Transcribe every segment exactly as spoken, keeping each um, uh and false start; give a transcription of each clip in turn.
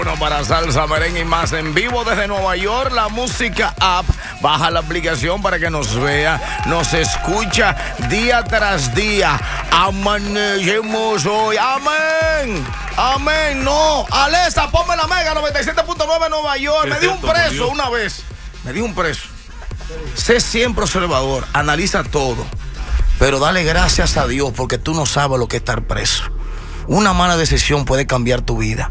uno para salsa, merengue y más en vivo desde Nueva York. La Música App. Baja la aplicación para que nos vea, nos escucha día tras día. Amanecemos hoy. Amén. Amén. No. Alexa, ponme la Mega noventa y siete punto nueve Nueva York. Me dio un preso una vez. Me dio un preso. Sé siempre observador. Analiza todo. Pero dale gracias a Dios porque tú no sabes lo que es estar preso. Una mala decisión puede cambiar tu vida.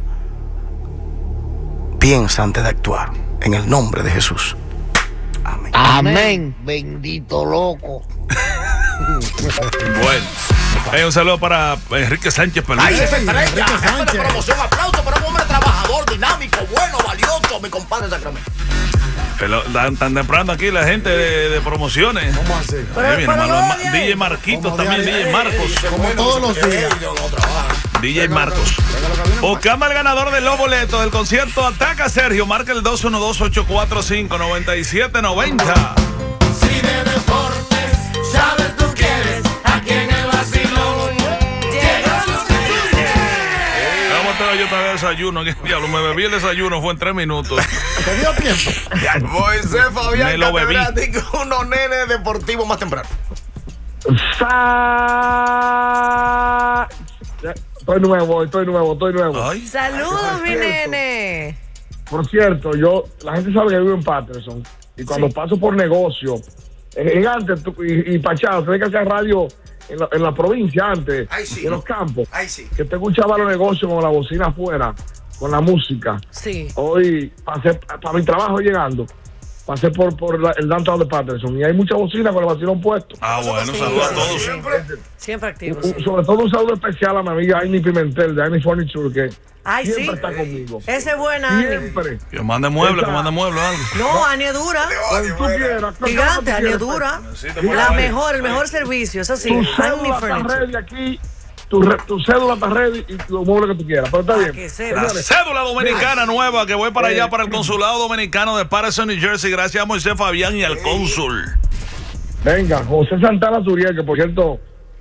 Piensa antes de actuar. En el nombre de Jesús. Amén. Amén. Bendito loco. Bueno. Hey, un saludo para Enrique Sánchez Pelú. Ahí esa estrella, jefe de promoción, aplauso para un hombre trabajador, dinámico, bueno, valioso, mi compadre Sacramento. Tan, tan temprano aquí la gente de, de promociones. ¿Cómo así? Pero, hey, pero hermano, no, D J Marquitos también, D J Marcos. Como todos los días. D J Marcos. Buscando al ganador de los boletos del concierto Ataca Sergio. Marca el dos uno dos, ocho cuatro cinco, nueve siete nueve cero. Si de deportes sabes tú quieres, aquí en el vacilón llegas los que Vamos a tener yo también desayuno. Diablo, me bebí el desayuno, fue en tres minutos. ¿Te dio tiempo? Moisés Fabián, me lo bebí. Unos nenes deportivos más temprano. Sa... Estoy nuevo, estoy nuevo, estoy nuevo. Ay. Saludos, mi nene. Por cierto, yo, la gente sabe que vivo en Patterson y cuando sí. paso por negocio, en antes y, y Pachado, tenés que hacer radio en la, en la provincia antes, sí. en los campos, Ay, sí. que te escuchaba los negocios con la bocina afuera, con la música. Sí. Hoy pasé para mi trabajo llegando. Pasé por, por la, el downtown de Patterson y hay mucha bocina con el vacilón puesto. Ah, bueno, saludos a todos. Siempre, siempre activo. Un, sí. Sobre todo un saludo especial a mi amiga Aini Pimentel de Aini Furniture, que Ay, siempre sí. está conmigo. Esa es buena, Ani. Siempre. Que mande muebles, que mande muebles, algo. No, Ani es dura. Cuando tú quieras. Gigante, Ani es dura. La mejor, el mejor servicio, eso sí. Tu Ani cédula está ready aquí. Tu, re, tu cédula está ready y los muebles que tú quieras. Pero está bien. La cédula dominicana nueva que voy para allá, para el consulado dominicano de Patterson, New Jersey. Gracias a Moisés Fabián y al cónsul. Venga, José Santana Zuriel, que por cierto,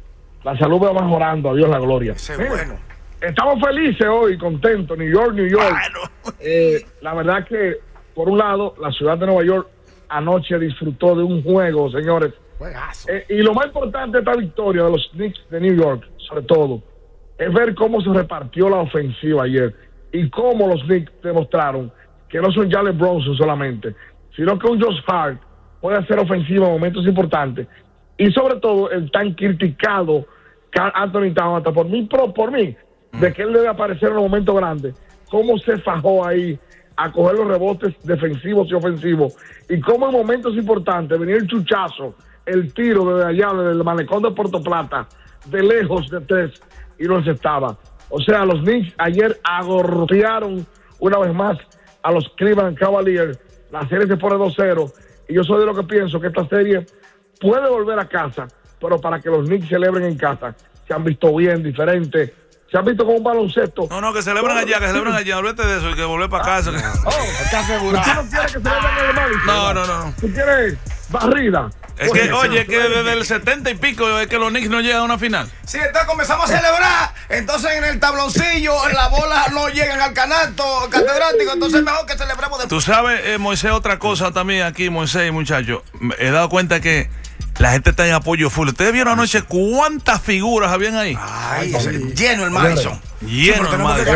la salud va mejorando. Adiós la gloria. Ese es bueno. Estamos felices hoy, contentos. New York, New York. Bueno. Eh, la verdad que, por un lado, la ciudad de Nueva York anoche disfrutó de un juego, señores. Eh, y lo más importante de esta victoria de los Knicks de New York, sobre todo, es ver cómo se repartió la ofensiva ayer y cómo los Knicks demostraron que no son Jalen Brunson solamente, sino que un Josh Hart puede hacer ofensiva en momentos importantes y sobre todo el tan criticado Karl Anthony Towns, hasta por mí, por, por mí, de que él debe aparecer en un momento grande, cómo se fajó ahí a coger los rebotes defensivos y ofensivos y cómo en momentos importantes venía el chuchazo, el tiro desde allá, desde el malecón de Puerto Plata, de lejos de tres, y no se estaba. O sea, los Knicks ayer agortearon una vez más a los Cleveland Cavaliers. La serie se pone dos cero, y yo soy de lo que pienso que esta serie puede volver a casa, pero para que los Knicks celebren en casa, se han visto bien, diferente, se han visto como un baloncesto. No, no, que celebren allá, que celebren allá, olvídate de eso, y que volver para casa. Oh, ¿estás seguro? ¿Tú no quieres que celebren en el Madison? No, no, no. ¿Tú quieres barrida? Es que, oye, que desde el setenta y pico es que los Knicks no llegan a una final. Sí, entonces comenzamos a celebrar. Entonces en el tabloncillo, la bola no llegan al canasto catedrático. Entonces mejor que celebremos después. Tú sabes, eh, Moisés, otra cosa también aquí, Moisés, muchachos. He dado cuenta que la gente está en apoyo full. ¿Ustedes vieron anoche cuántas figuras habían ahí? Ay, Ay lleno el Madison. Lleno el Madison.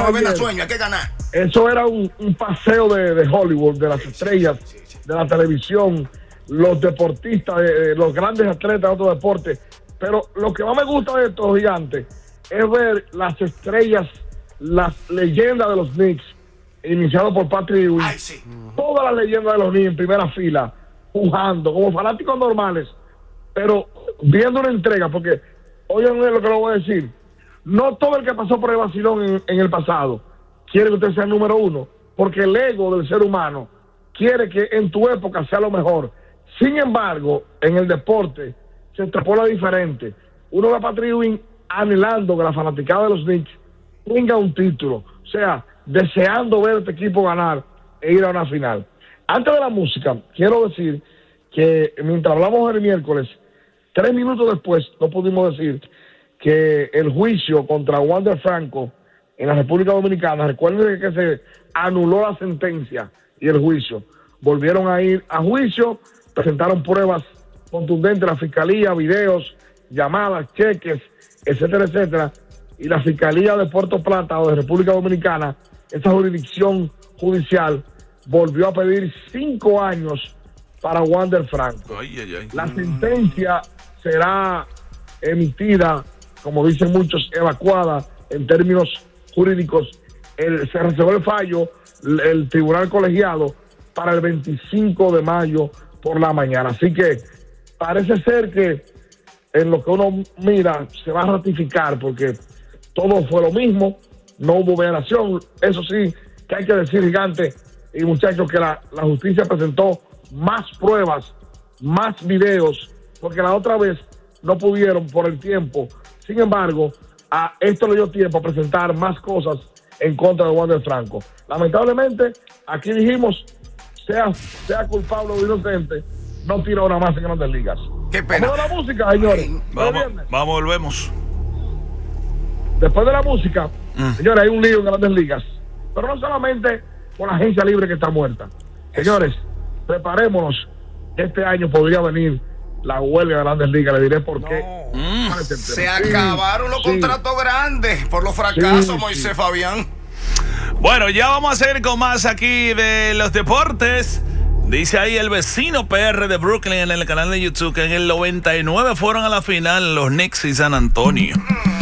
Hay que ganar. Eso era un, un paseo de, de Hollywood, de las estrellas, sí, sí, sí. de la televisión, los deportistas, eh, los grandes atletas de otros deportes. Pero lo que más me gusta de estos gigantes es ver las estrellas, las leyendas de los Knicks, iniciado por Patrick Ewing. Ay, sí. Todas las leyendas de los Knicks en primera fila, pujando, como fanáticos normales, pero viendo una entrega, porque oigan lo que le voy a decir, no todo el que pasó por el vacilón en, en el pasado quiere que usted sea el número uno, porque el ego del ser humano quiere que en tu época sea lo mejor. Sin embargo, en el deporte se extrapola diferente. Uno va a Patrick Ewing anhelando que la fanaticada de los Knicks tenga un título, o sea, deseando ver a este equipo ganar e ir a una final. Antes de la música, quiero decir que mientras hablamos el miércoles, tres minutos después, no pudimos decir que el juicio contra Wander Franco en la República Dominicana. Recuerden que se anuló la sentencia y el juicio. Volvieron a ir a juicio, presentaron pruebas contundentes, la fiscalía, videos, llamadas, cheques, etcétera, etcétera. Y la Fiscalía de Puerto Plata o de República Dominicana, esa jurisdicción judicial, volvió a pedir cinco años para Wander Franco. Ay, ay, ay. La sentencia será emitida, como dicen muchos, evacuada en términos jurídicos. El, se reservó el fallo, el, el tribunal colegiado, para el veinticinco de mayo por la mañana. Así que parece ser que en lo que uno mira se va a ratificar, porque todo fue lo mismo, no hubo violación. Eso sí, que hay que decir, Gigante y muchachos, que la, la justicia presentó más pruebas, más videos, porque la otra vez no pudieron por el tiempo. Sin embargo, a esto le dio tiempo a presentar más cosas en contra de Wander Franco. Lamentablemente, aquí dijimos, sea, sea culpable o inocente, no tira una más en Grandes Ligas. Qué pena. Vamos a la música, señores. Vamos, vamos, volvemos. Después de la música, Mm. señores, hay un lío en Grandes Ligas. Pero no solamente por la agencia libre que está muerta. Señores, preparémonos. Este año podría venir la huelga de Grandes Ligas. Le diré por qué. Mm. Se acabaron los sí. contratos grandes por los fracasos, Sí, Moisés sí. Fabián. Bueno, ya vamos a seguir con más aquí de los deportes. Dice ahí el vecino P R de Brooklyn en el canal de YouTube que en el noventa y nueve fueron a la final los Knicks y San Antonio.